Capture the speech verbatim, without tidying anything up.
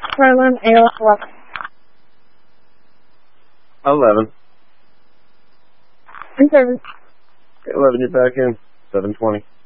Harlem, A O S eleven. eleven. In service. eleven, you're back in. seven twenty.